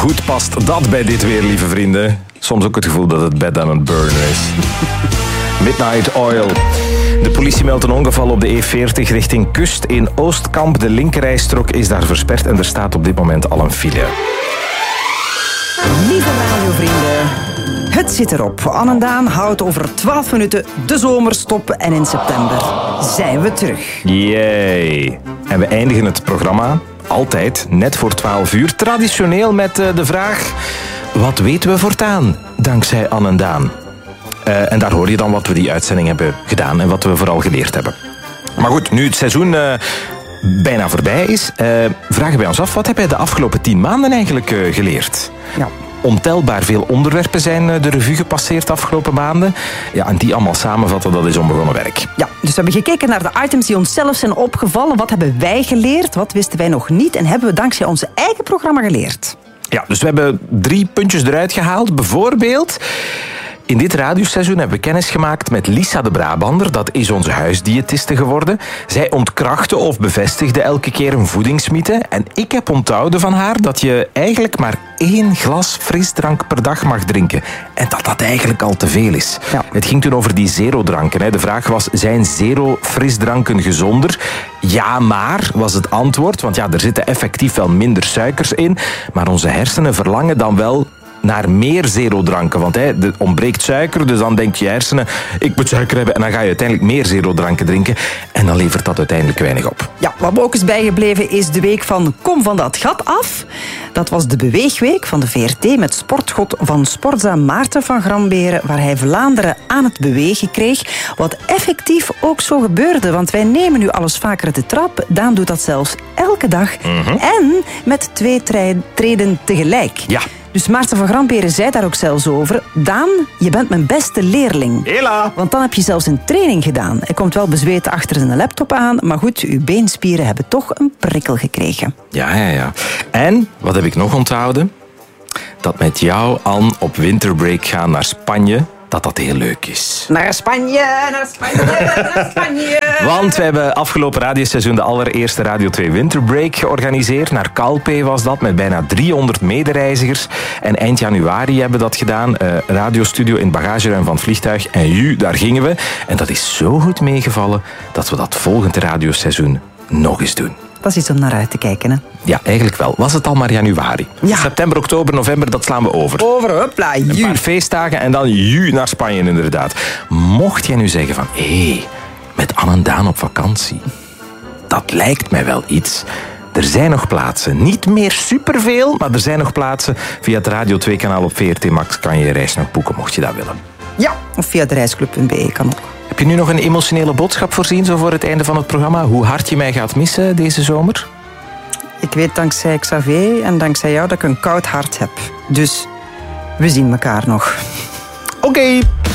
goed past dat bij dit weer, lieve vrienden. Soms ook het gevoel dat het bed aan het burnen is. Midnight Oil. De politie meldt een ongeval op de E40 richting Kust in Oostkamp. De linkerrijstrook is daar versperd en er staat op dit moment al een file. Lieve radiovrienden, het zit erop. Anne en Daan houdt over 12 minuten de zomerstop en in september zijn we terug. Yay. En we eindigen het programma altijd net voor 12 uur. Traditioneel met de vraag, wat weten we voortaan dankzij Anne en Daan? En daar hoor je dan wat we die uitzending hebben gedaan en wat we vooral geleerd hebben. Maar goed, nu het seizoen bijna voorbij is, vragen wij ons af, wat heb jij de afgelopen 10 maanden eigenlijk geleerd? Ja. Ontelbaar veel onderwerpen zijn de revue gepasseerd de afgelopen maanden. Ja, en die allemaal samenvatten, dat is onbegonnen werk. Ja, dus we hebben gekeken naar de items die ons zelf zijn opgevallen. Wat hebben wij geleerd? Wat wisten wij nog niet? En hebben we dankzij onze eigen programma geleerd? Ja, dus we hebben 3 puntjes eruit gehaald. Bijvoorbeeld, in dit radioseizoen hebben we kennis gemaakt met Lisa de Brabander. Dat is onze huisdiëtiste geworden. Zij ontkrachtte of bevestigde elke keer een voedingsmythe. En ik heb onthouden van haar dat je eigenlijk maar 1 glas frisdrank per dag mag drinken. En dat dat eigenlijk al te veel is. Ja. Het ging toen over die zero-dranken. De vraag was, zijn zero-frisdranken gezonder? Ja, maar, was het antwoord. Want ja, er zitten effectief wel minder suikers in. Maar onze hersenen verlangen dan wel naar meer zero-dranken. Want er ontbreekt suiker, dus dan denkt je hersenen, ik moet suiker hebben. En dan ga je uiteindelijk meer zero-dranken drinken. En dan levert dat uiteindelijk weinig op. Ja, wat me ook is bijgebleven is de week van Kom van dat gat af. Dat was de beweegweek van de VRT met sportgod van Sportza Maarten van Gramberen, waar hij Vlaanderen aan het bewegen kreeg. Wat effectief ook zo gebeurde, want wij nemen nu alles vaker de trap. Daan doet dat zelfs elke dag. En met 2 treden tegelijk. Ja. Dus Maarten van Gramberen zei daar ook zelfs over. Daan, je bent mijn beste leerling. Hela! Want dan heb je zelfs een training gedaan. Hij komt wel bezweet achter zijn laptop aan, maar goed, uw beenspieren hebben toch een prikkel gekregen. Ja. En, wat heb ik nog onthouden? Dat met jou, Anne, op winterbreak gaan naar Spanje, dat heel leuk is. Naar Spanje. Want we hebben afgelopen radioseizoen de allereerste Radio 2 Winterbreak georganiseerd. Naar Calpe was dat, met bijna 300 medereizigers. En eind januari hebben we dat gedaan. Radiostudio in het bagageruim van het vliegtuig. En daar gingen we. En dat is zo goed meegevallen dat we dat volgende radioseizoen nog eens doen. Dat is iets om naar uit te kijken, hè? Ja, eigenlijk wel. Was het al maar januari. Ja. September, oktober, november, dat slaan we over. Hopla, een paar feestdagen en dan naar Spanje inderdaad. Mocht jij nu zeggen van, met Anne en Daan op vakantie, dat lijkt mij wel iets. Er zijn nog plaatsen. Niet meer superveel, maar er zijn nog plaatsen. Via het Radio 2-kanaal op VRT Max kan je je reis nog boeken, mocht je dat willen. Ja, of via de reisclub.be kan ook. Heb je nu nog een emotionele boodschap voorzien, zo voor het einde van het programma? Hoe hard je mij gaat missen deze zomer? Ik weet dankzij Xavier en dankzij jou dat ik een koud hart heb. Dus we zien elkaar nog. Oké.